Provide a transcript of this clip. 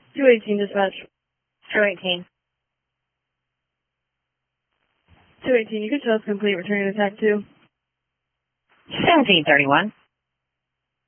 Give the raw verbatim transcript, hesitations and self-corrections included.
two eighteen dispatch. two eighteen. two eighteen, you can show us complete returning attack two. seventeen thirty-one.